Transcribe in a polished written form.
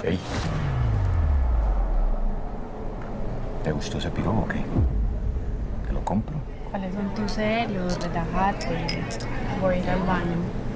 ¿Te gustó ese piro o qué? ¿Te lo compro? ¿Cuáles son tus celos? Relájate. Voy a ir al baño.